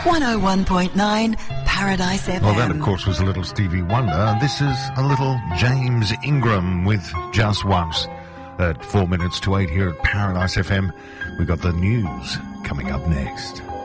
101.9 Paradise FM. Well, that, of course, was a little Stevie Wonder, and this is a little James Ingram with Just Once. At 4 minutes to 8 here at Paradise FM, we've got the news coming up next.